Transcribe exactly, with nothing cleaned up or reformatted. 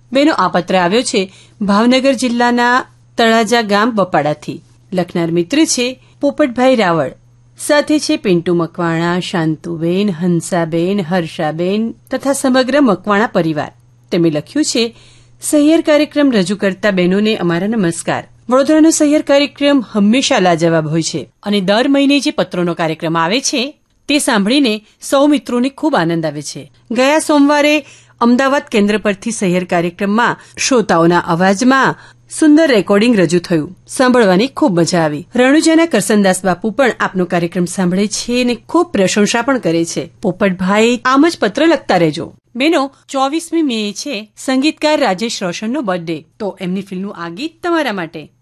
બેનો, આ પત્ર આવ્યો છે ભાવનગર જિલ્લાના તળાજા ગામ બપાડાથી. લખનાર મિત્ર છે પોપટભાઈ રાવળ. સાથે છે પિન્ટુ મકવાણા, શાંતુબેન, હંસાબેન, હર્ષાબેન તથા સમગ્ર મકવાણા પરિવાર. તેમણે લખ્યું છે, સહિયર કાર્યક્રમ રજૂ કરતા બહેનોને અમારા નમસ્કાર. વડોદરાનો સહિયર કાર્યક્રમ હંમેશા લાજવાબ હોય છે અને દર મહિને જે પત્રોનો કાર્યક્રમ આવે છે તે સાંભળીને સૌ મિત્રોને ખૂબ આનંદ આવે છે. ગયા સોમવારે અમદાવાદ કેન્દ્ર પરથી સહિયર કાર્યક્રમમાં શ્રોતાઓના અવાજમાં સુંદર રેકોર્ડિંગ રજૂ થયું. સાંભળવાની ખૂબ મજા આવી. રણુજાના કરસનદાસ બાપુ પણ આપનો કાર્યક્રમ સાંભળે છે અને ખૂબ પ્રશંસા પણ કરે છે. પોપટભાઈ, આમ જ પત્ર લખતા રહેજો. બેનો, ચોવીસમી મે છે સંગીતકાર રાજેશ રોશનનો બર્થડે, તો એમની ફિલ્મનું આ ગીત તમારા માટે.